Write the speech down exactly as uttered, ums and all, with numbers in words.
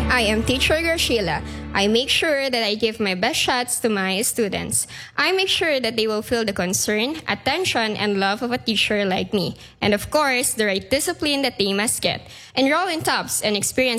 I am teacher Graciela. I make sure that I give my best shots to my students. I make sure that they will feel the concern, attention, and love of a teacher like me. And of course, the right discipline that they must get. Enroll in TOPS and experience